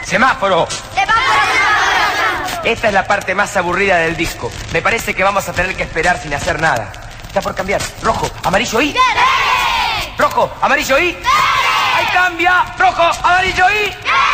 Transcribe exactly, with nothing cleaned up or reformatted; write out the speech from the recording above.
¡Semáforo! ¡Semáforo! Esta es la parte más aburrida del disco. Me parece que vamos a tener que esperar sin hacer nada. Está por cambiar. Rojo, amarillo y... ¡Verde! Rojo, amarillo y... ¡Verde! ¡Ahí cambia! Rojo, amarillo y... ¡Verde!